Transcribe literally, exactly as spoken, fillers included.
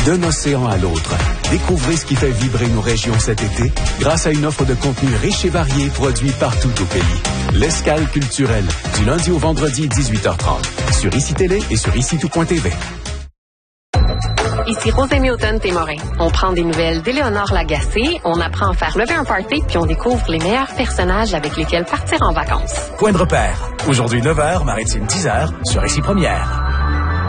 D'un océan à l'autre, découvrez ce qui fait vibrer nos régions cet été grâce à une offre de contenu riche et varié produit partout au pays. L'Escale culturelle, du lundi au vendredi, dix-huit heures trente, sur I C I Télé et sur ici tout point t v. Ici Rosemée Automne-Témorin. On prend des nouvelles d'Éléonore Lagacé, on apprend à faire lever un party, puis on découvre les meilleurs personnages avec lesquels partir en vacances. Point de repère. Aujourd'hui neuf heures, maritime dix heures, sur Ici Première.